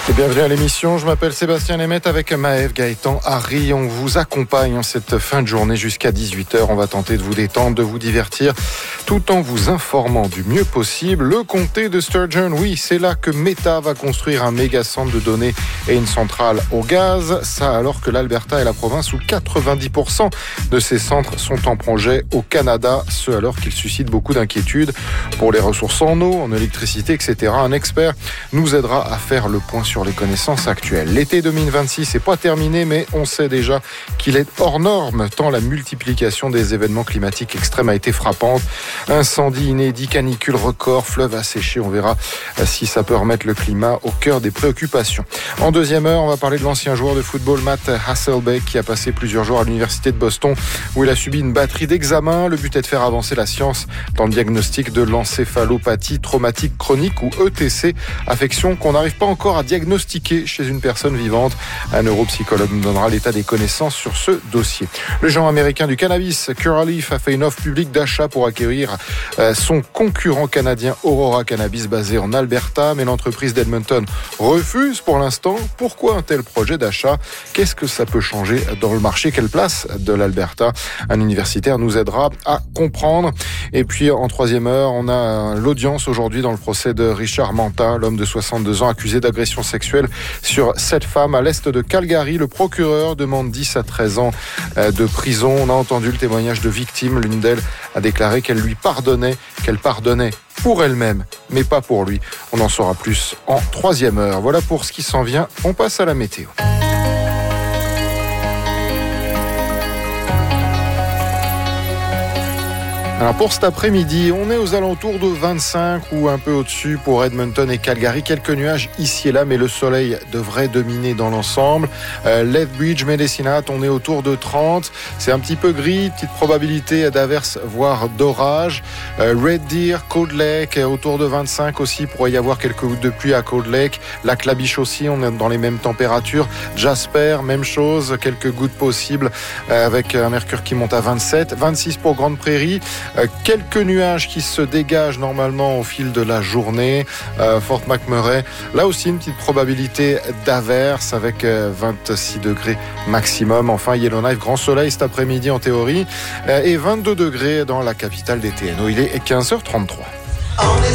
Et bienvenue à l'émission, je m'appelle Sébastien Lemaitre avec Maëv, Gaëtan, Harry. On vous accompagne en cette fin de journée jusqu'à 18h. On va tenter de vous détendre, de vous divertir, tout en vous informant du mieux possible. Le comté de Sturgeon, oui, c'est là que Meta va construire un méga centre de données et une centrale au gaz. Ça alors que l'Alberta est la province où 90% de ces centres sont en projet au Canada. Ce alors qu'ils suscitent beaucoup d'inquiétudes pour les ressources en eau, en électricité, etc. Un expert nous aidera à faire le point sur les connaissances actuelles. L'été 2026 n'est pas terminé, mais on sait déjà qu'il est hors norme, tant la multiplication des événements climatiques extrêmes a été frappante. Incendies inédits, canicules records, fleuves asséchés, on verra si ça peut remettre le climat au cœur des préoccupations. En deuxième heure, on va parler de l'ancien joueur de football Matt Hasselbeck qui a passé plusieurs jours à l'université de Boston où il a subi une batterie d'examens. Le but est de faire avancer la science dans le diagnostic de l'encéphalopathie traumatique chronique ou ETC, affection qu'on n'arrive pas encore à diagnostiquer chez une personne vivante. Un neuropsychologue nous donnera l'état des connaissances sur ce dossier. Le géant américain du cannabis, Curaleaf, a fait une offre publique d'achat pour acquérir son concurrent canadien Aurora Cannabis basé en Alberta, mais l'entreprise d'Edmonton refuse pour l'instant. Pourquoi un tel projet d'achat? Qu'est-ce que ça peut changer dans le marché? Quelle place de l'Alberta? Un universitaire nous aidera à comprendre. Et puis en troisième heure, on a l'audience aujourd'hui dans le procès de Richard Manta, l'homme de 62 ans accusé d'agression sexuelle sur 7 femmes à l'est de Calgary. Le procureur demande 10 à 13 ans de prison. On a entendu le témoignage de victimes. L'une d'elles a déclaré qu'elle pardonnait pour elle-même, mais pas pour lui. On en saura plus en troisième heure. Voilà pour ce qui s'en vient. On passe à la météo. Alors pour cet après-midi, on est aux alentours de 25 ou un peu au-dessus pour Edmonton et Calgary. Quelques nuages ici et là, mais le soleil devrait dominer dans l'ensemble. Lethbridge, Medicine Hat, on est autour de 30. C'est un petit peu gris, petite probabilité d'averses, voire d'orage. Red Deer, Cold Lake, autour de 25 aussi. Il pourrait y avoir quelques gouttes de pluie à Cold Lake. Lac La Biche aussi, on est dans les mêmes températures. Jasper, même chose, quelques gouttes possibles avec un mercure qui monte à 27. 26 pour Grande Prairie. Quelques nuages qui se dégagent normalement au fil de la journée. Fort McMurray, là aussi une petite probabilité d'averse avec 26 degrés maximum. Enfin Yellowknife, grand soleil cet après-midi en théorie et 22 degrés dans la capitale des TNO. Il est 15h33.